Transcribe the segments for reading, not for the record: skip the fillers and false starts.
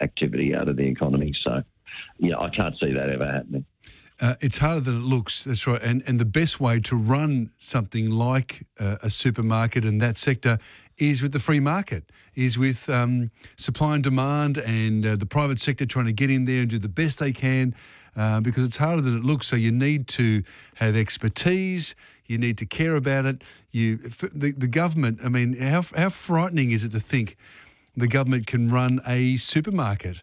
activity out of the economy. So, yeah, I can't see that ever happening. It's harder than it looks, that's right. And the best way to run something like a supermarket in that sector is with the free market, is with supply and demand and the private sector trying to get in there and do the best they can because it's harder than it looks. So you need to have expertise, you need to care about it. The government, I mean, how frightening is it to think the government can run a supermarket?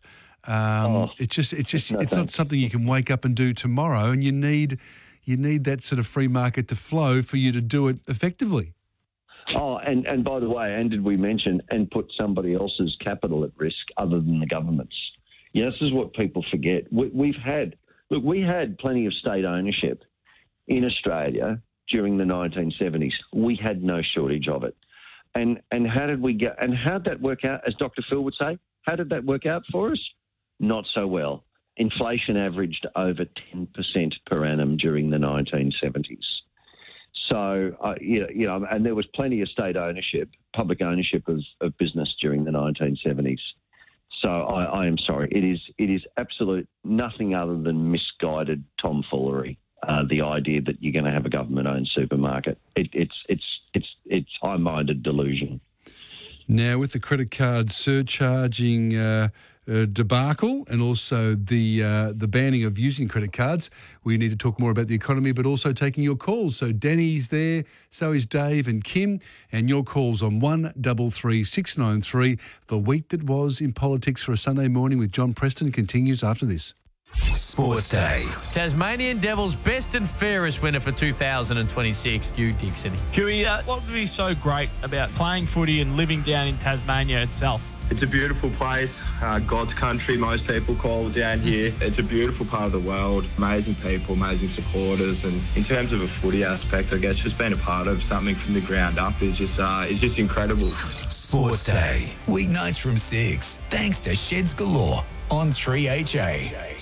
It's not something you can wake up and do tomorrow, and you need that sort of free market to flow for you to do it effectively. Oh, and by the way, and did we mention and put somebody else's capital at risk other than the government's? Yeah, this is what people forget. We had plenty of state ownership in Australia during the 1970s. We had no shortage of it. And how did we get? And how did that work out? As Dr. Phil would say, how did that work out for us? Not so well. Inflation averaged over 10% per annum during the 1970s. So, and there was plenty of state ownership, public ownership of business during the 1970s. So I am sorry. It is absolute nothing other than misguided tomfoolery. The idea that you're going to have a government-owned supermarket. It's high-minded delusion. Now, with the credit card surcharging debacle and also the banning of using credit cards, we need to talk more about the economy, but also taking your calls. So Danny's there, so is Dave and Kim, and your calls on 133 693. The week that was in politics for a Sunday morning with John Preston continues after this. Sports Day. Tasmanian Devils best and fairest winner for 2026, Hugh Dixon. Huey, what would be so great about playing footy and living down in Tasmania itself? It's a beautiful place, God's country, most people call it down here. It's a beautiful part of the world, amazing people, amazing supporters, and in terms of a footy aspect, I guess just being a part of something from the ground up is just incredible. Sports Day, weeknights from 6, thanks to Sheds Galore on 3HA.